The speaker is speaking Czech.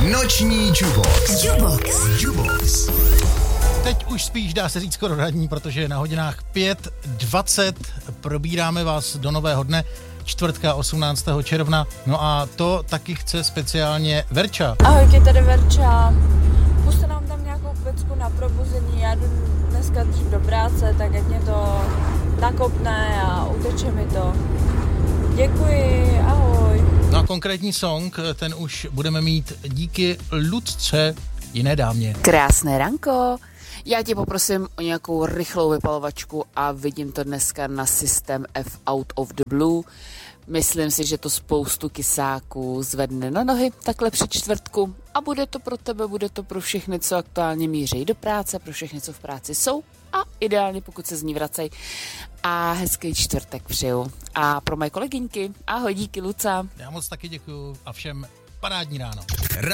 Noční Jubox. Teď už spíš dá se říct skoro ranní, protože je na hodinách 5:20. Probíráme vás do nového dne, čtvrtka 18. června. No a to taky chce speciálně Verča. Ahojky, tady Verča. Puste nám tam nějakou pecku na probuzení, já jdu dneska dřív do práce, tak ať mě to nakopne a uteče mi to. Děkuji, ahoj. No a konkrétní song, ten už budeme mít díky Lucce, jiné dámě. Krásné ranko. Já tě poprosím o nějakou rychlou vypalovačku a vidím to dneska na System F Out of the Blue. Myslím si, že to spoustu kysáků zvedne na nohy takhle při čtvrtku a bude to pro tebe, bude to pro všechny, co aktuálně míří do práce, pro všechny, co v práci jsou a ideálně, pokud se z ní vracej. A hezký čtvrtek přeju. A pro moje kolegyňky, ahoj, díky Luca. Já moc taky děkuju a všem parádní ráno.